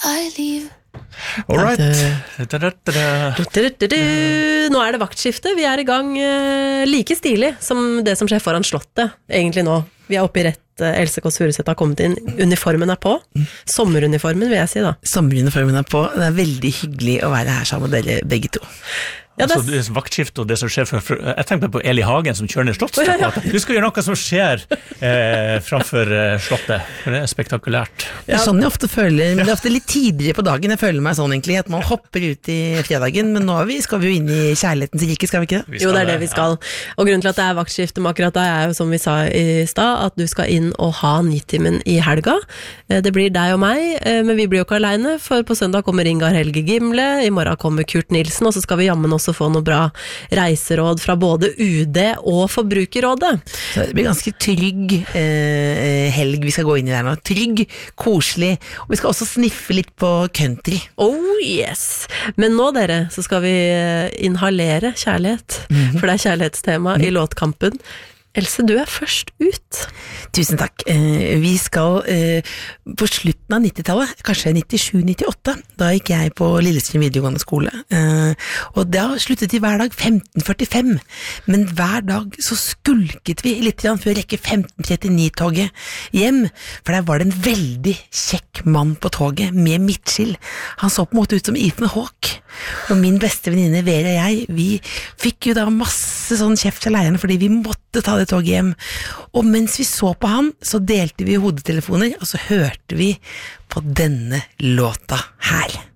I leave. All right. Nå det vaktskifte, vi I gang like stilig som det som skjer foran slottet, egentlig nå. Vi oppe I rett, Else Kåss Furuseth har kommet inn, uniformen på. Sommeruniformen vil jeg si da. Sommeruniformen på, det veldig hyggelig å være her sammen med dere begge to. Ja, altså, det vaktskift og det som skjer jeg tenkte på Eli Hagen som kjører ned Slottstrappa. Du skal gjøre noe som skjer framfor Slottet, for det spektakulært. Det sånn jeg ofte føler, men det ofte litt tidligere på dagen jeg føler meg sånn egentlig, at man hopper ut I fredagen, men nå skal vi jo inn I kjærlighetens rike, skal vi ikke det? Jo, det det vi skal. Og grunnen til at det vaktskifte med akkurat det jo som vi sa I stad, at du skal inn og ha Nitimen I helga. Det blir deg og meg, men vi blir jo ikke alene, for på søndag kommer Ingar Helge Gimle, I morgen kommer Kurt Nilsen, og så skal vi jammen også få noe bra reiseråd fra både UD og Forbrukerrådet. Så det blir ganske trygg helg vi skal gå inn I der nå. Trygg, koselig, og vi skal også sniffe litt på country. Oh yes! Men nå dere, så skal vi inhalere kjærlighet, for det kjærlighetstema I låtkampen. Else, du først ut. Tusen takk. Vi skal på slutten av 90-tallet, kanskje 97-98, da gikk jeg på Lillestrøm videregående skole, og da sluttet vi hver dag 15:45, men hver dag så skulket vi litt grann før rekke 15:39-toget hjem, for der var det en veldig kjekk mann på toget med midtskill. Han så på en måte ut som Ethan Hawke, og min beste venninne Vera og jeg, vi fikk jo da masse sånn kjeft av lærerne fordi vi måtte ta det toget hjem, og mens vi så på han, så delte vi hodetelefoner, og så hørte vi på denne låta her.